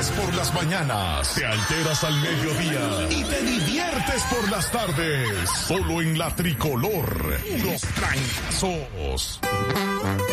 amantes por las mañanas, te alteras al mediodía y te diviertes por las tardes. Solo en la Tricolor, los trancazos.